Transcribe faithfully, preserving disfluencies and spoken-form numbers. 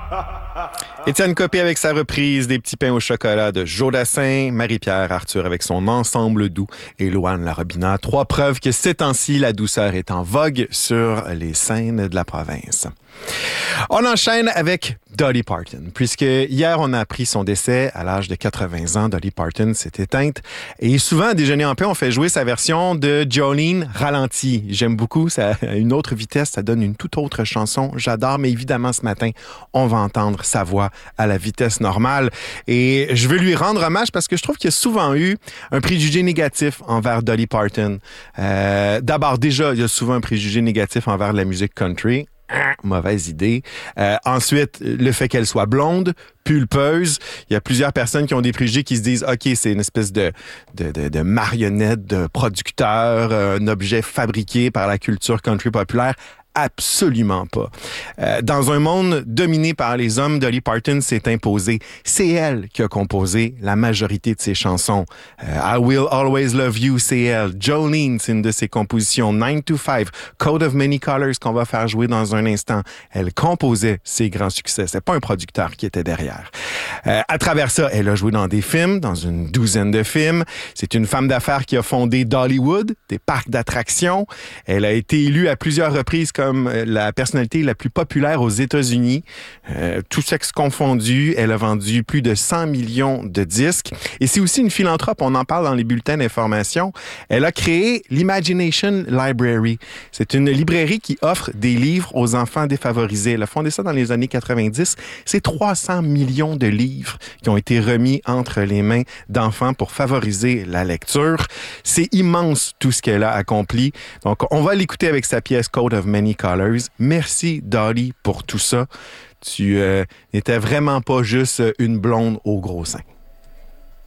Étienne Copé avec sa reprise des petits pains au chocolat de Joe Dassin, Marie-Pierre Arthur avec son ensemble doux et Louane Larobina. Trois preuves que ces temps-ci, la douceur est en vogue sur les scènes de la province. On enchaîne avec Dolly Parton, puisque hier, on a appris son décès à l'âge de quatre-vingts ans. Dolly Parton s'est éteinte. Et souvent, à Déjeuner en paix, on fait jouer sa version de Jolene ralentie. J'aime beaucoup, ça à une autre vitesse, ça donne une toute autre chanson. J'adore, mais évidemment, ce matin, on va entendre sa voix à la vitesse normale. Et je veux lui rendre hommage parce que je trouve qu'il y a souvent eu un préjugé négatif envers Dolly Parton. Euh, d'abord, déjà, il y a souvent un préjugé négatif envers la musique country. Mauvaise idée. Euh, ensuite, le fait qu'elle soit blonde, pulpeuse. Il y a plusieurs personnes qui ont des préjugés qui se disent « OK, c'est une espèce de, de, de, de marionnette, de producteur, un objet fabriqué par la culture country populaire. » Absolument pas. Euh, dans un monde dominé par les hommes, Dolly Parton s'est imposée. C'est elle qui a composé la majorité de ses chansons. Euh, I Will Always Love You, c'est elle. Jolene, c'est une de ses compositions. nine to five, Code of Many Colors qu'on va faire jouer dans un instant. Elle composait ses grands succès. C'est pas un producteur qui était derrière. Euh, à travers ça, elle a joué dans des films, dans une douzaine de films. C'est une femme d'affaires qui a fondé Dollywood, des parcs d'attractions. Elle a été élue à plusieurs reprises comme comme la personnalité la plus populaire aux États-Unis. Euh, tout sexe confondu, elle a vendu plus de cent millions de disques. Et c'est aussi une philanthrope, on en parle dans les bulletins d'information. Elle a créé l'Imagination Library. C'est une librairie qui offre des livres aux enfants défavorisés. Elle a fondé ça dans les années quatre-vingt-dix. C'est trois cents millions de livres qui ont été remis entre les mains d'enfants pour favoriser la lecture. C'est immense tout ce qu'elle a accompli. Donc, on va l'écouter avec sa pièce Code of Many Colors. Merci, Dolly, pour tout ça. Tu euh, n'étais vraiment pas juste une blonde au gros sein.